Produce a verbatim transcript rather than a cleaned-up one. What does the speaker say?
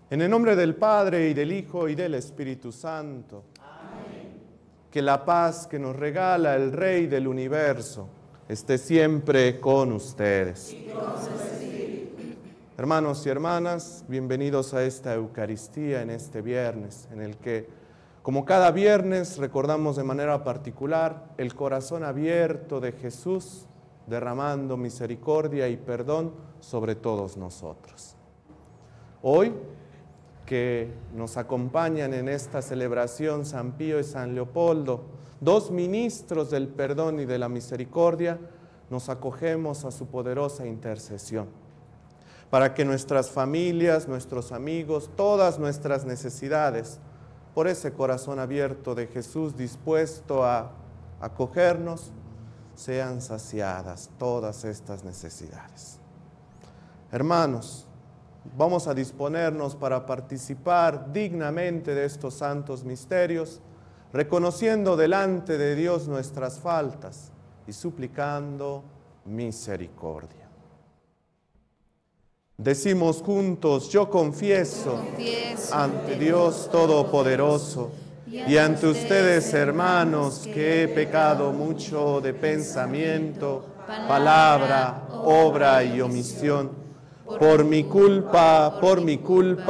En el nombre del Padre, y del Hijo, y del Espíritu Santo. Amén. Que la paz que nos regala el Rey del universo esté siempre con ustedes. Y con su espíritu. Hermanos y hermanas, bienvenidos a esta Eucaristía en este viernes, en el que, como cada viernes, recordamos de manera particular el corazón abierto de Jesús, derramando misericordia y perdón sobre todos nosotros. Hoy, que nos acompañan en esta celebración San Pío y San Leopoldo, dos ministros del perdón y de la misericordia, nos acogemos a su poderosa intercesión, para que nuestras familias, nuestros amigos, todas nuestras necesidades, por ese corazón abierto de Jesús dispuesto a acogernos, sean saciadas todas estas necesidades. Hermanos, vamos a disponernos para participar dignamente de estos santos misterios, reconociendo delante de Dios nuestras faltas y suplicando misericordia. Decimos juntos: yo confieso, confieso ante Dios Todopoderoso y ante ustedes, hermanos, que he pecado mucho de pensamiento, palabra, obra y omisión. Por mi culpa, por mi culpa,